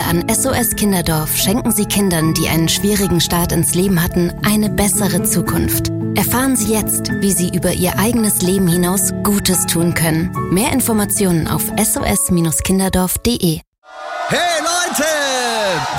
an SOS Kinderdorf schenken Sie Kindern, die einen schwierigen Start ins Leben hatten, eine bessere Zukunft. Erfahren Sie jetzt, wie Sie über Ihr eigenes Leben hinaus Gutes tun können. Mehr Informationen auf sos-kinderdorf.de. Hey Leute!